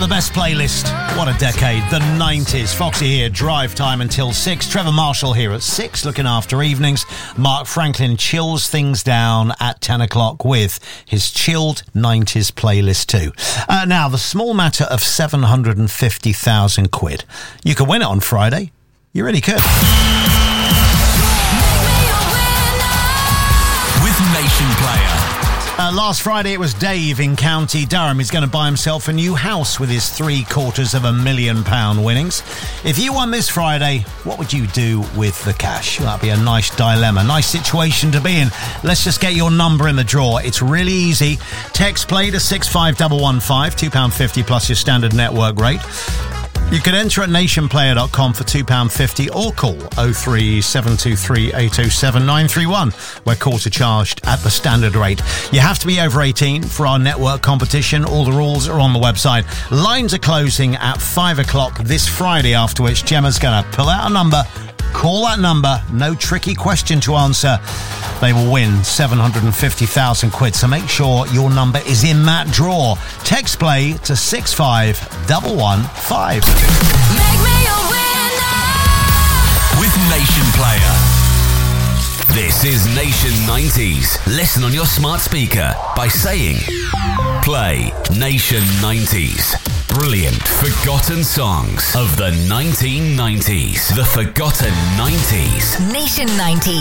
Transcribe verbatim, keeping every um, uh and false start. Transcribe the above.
the best playlist. What a decade. The nineties. Foxy here, drive time until six. Trevor Marshall here at six, looking after evenings. Mark Franklin chills things down at ten o'clock with his chilled nineties playlist too. Uh, now, the small matter of seven hundred fifty thousand quid. You could win it on Friday. You really could. With Nation Player. Uh, last Friday it was Dave in County Durham. He's going to buy himself a new house with his three quarters of a million pound winnings. If you won this Friday, what would you do with the cash? That'd be a nice dilemma, nice situation to be in. Let's just get your number in the draw. It's really easy. Text play to six five one one five, two pounds fifty plus your standard network rate. You can enter at nation player dot com for two pounds fifty or call oh three seven two three eight oh seven nine three one, where calls are charged at the standard rate. You have to be over eighteen for our network competition. All the rules are on the website. Lines are closing at five o'clock this Friday, after which Gemma's going to pull out a number, call that number, no tricky question to answer. They will win seven hundred fifty thousand quid, so make sure your number is in that draw. Text play to six five one one five. Make me a winner with Nation Player. This is Nation nineties. Listen on your smart speaker by saying play Nation nineties. Brilliant forgotten songs of the nineteen nineties. The forgotten nineties. Nation nineties.